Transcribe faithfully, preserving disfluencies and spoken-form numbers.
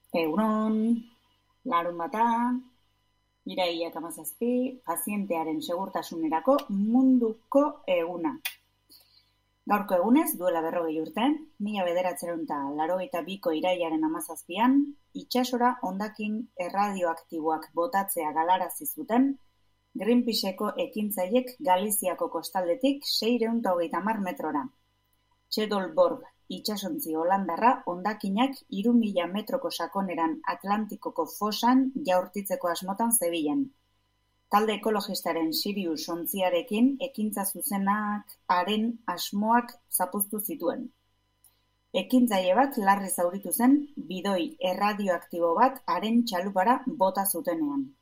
Egunon, larunbata, irailak hamazazpi, pazientearen segurtasunerako munduko eguna. Gaurko egunez, duela berrogei urte, mila bederatziehun eta laurogeita biko irailaren hamazazpian, itsasora hondakin erradioaktiboak botatzea galarazi zuten Greenpeaceko ekintzailek Galiziako kostaldetik seiehun eta hogeita hamar metrora. Txedolborg itsasontzi holandarra hondakinak hiru mila metroko sakoneran Atlantikoko fosan jaurtitzeko asmotan zebilen. Talde ekologistaren Sirius ontziarekin ekintza zuzenak haren asmoak zapuztu zituen. Ekintzaile bat larri zauritu zen bidoi erradioaktibo bat haren txalupara bota zutenean.